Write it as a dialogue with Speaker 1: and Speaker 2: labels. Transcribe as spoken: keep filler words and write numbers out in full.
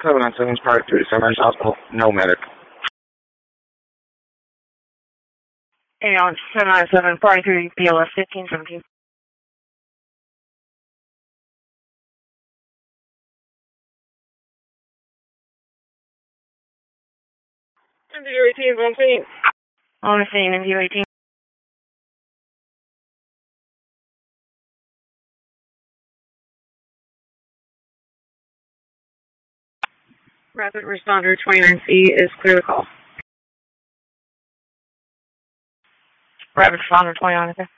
Speaker 1: seven nine seven, Park three, Sunrise Hospital, no medic.
Speaker 2: Hey, on seven nine seven, Party three, P L S fifteen seventeen. N D U eighteen, on scene. On the scene, N D U eighteen. Rapid responder twenty-nine C is clear to call. Rapid responder twenty-nine, okay.